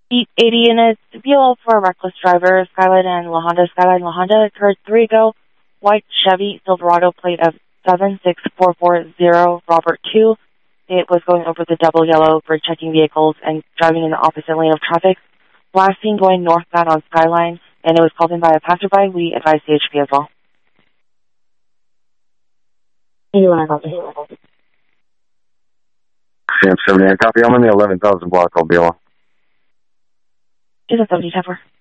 Beat 80 units, vehicle for a reckless driver, Skyline and La Honda. Skyline, La Honda occurred 3 ago. White Chevy Silverado plate of 76440, Robert 2. It was going over the double yellow for checking vehicles and driving in the opposite lane of traffic. Last seen going northbound on Skyline, and it was called in by a passerby. We advise CHP as well. 81, copy. Sam 78, copy. I'm on the 11,000 block. I'll be along. 270, Tepper.